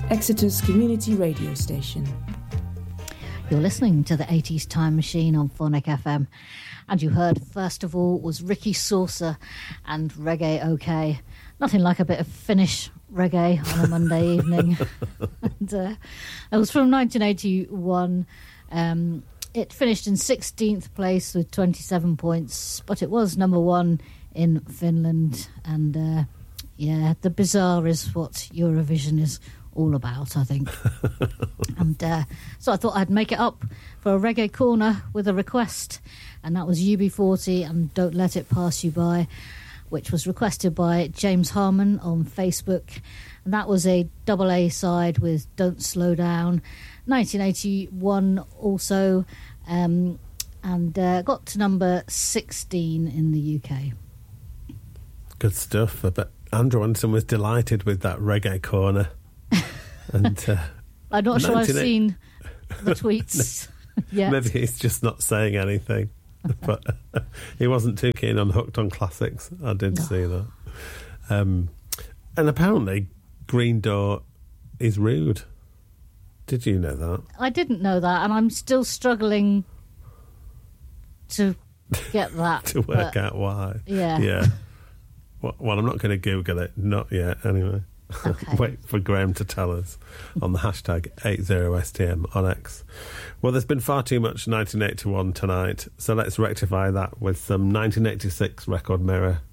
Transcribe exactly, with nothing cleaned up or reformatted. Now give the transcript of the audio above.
Exeter's community radio station. You're listening to the eighties Time Machine on Phonic F M. And you heard, first of all, was Ricky Saucer and Reggae OK. Nothing like a bit of Finnish reggae on a Monday evening. And uh, it was from nineteen eighty-one. Um, it finished in sixteenth place with twenty-seven points, but it was number one in Finland. And uh, yeah, the bizarre is what Eurovision is all about, I think. And uh, so I thought I'd make it up for a reggae corner with a request, and that was U B forty and Don't Let It Pass You By, which was requested by James Harmon on Facebook, and that was a double A side with Don't Slow Down, nineteen eighty-one also, um, and uh, got to number sixteen in the U K. Good stuff. I bet Andrew Anderson was delighted with that reggae corner. And uh, I'm not sure I've seen the tweets yet. Maybe he's just not saying anything. But uh, he wasn't too keen on Hooked on Classics. I did no. see that. Um, and apparently Green Door is rude. Did you know that? I didn't know that, and I'm still struggling to get that. to work but, out why. Yeah. Yeah. Well, well I'm not going to Google it. Not yet, anyway. Okay. Wait for Graham to tell us on the hashtag eighty S T M on X. Well, there's been far too much nineteen eighty-one tonight, so let's rectify that with some nineteen eighty-six record mirror